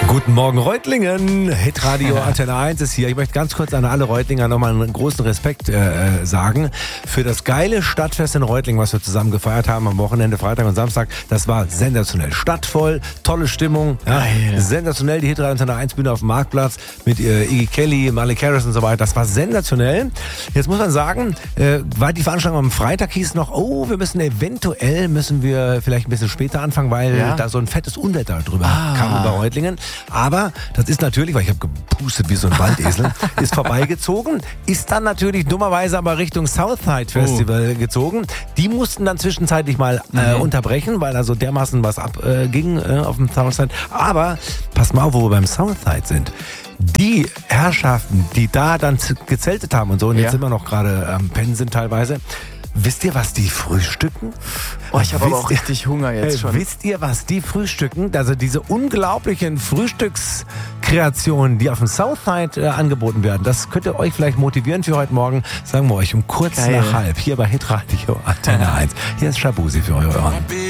Guten Morgen Reutlingen, Hitradio Antenne 1 ist hier. Ich möchte ganz kurz an alle Reutlinger nochmal einen großen Respekt sagen für das geile Stadtfest in Reutlingen, was wir zusammen gefeiert haben am Wochenende, Freitag und Samstag. Das war sensationell, stadtvoll, tolle Stimmung, ja, sensationell, die Hitradio Antenne 1 Bühne auf dem Marktplatz mit Iggy Kelly, Miley Cyrus und so weiter. Das war sensationell. Jetzt muss man sagen, war die Veranstaltung am Freitag, hieß noch, wir müssen vielleicht ein bisschen später anfangen, weil da so ein fettes Unwetter drüber kam über Reutlingen. Aber das ist natürlich, weil ich habe gepustet wie so ein Waldesel, ist vorbeigezogen, ist dann natürlich dummerweise aber Richtung Southside Festival gezogen. Die mussten dann zwischenzeitlich mal unterbrechen, weil also dermaßen was abging auf dem Southside. Aber pass mal auf, wo wir beim Southside sind. Die Herrschaften, die da dann gezeltet haben und so, und jetzt sind wir noch gerade am Pennen sind teilweise. Wisst ihr, was die frühstücken? Ich habe aber auch richtig Hunger jetzt schon. Wisst ihr, was die frühstücken? Also diese unglaublichen Frühstückskreationen, die auf dem Southside angeboten werden, das könnte euch vielleicht motivieren für heute Morgen. Sagen wir euch um kurz nach halb hier bei Hitradio Antenne 1. Hier ist Shabuzi für eure Ohren.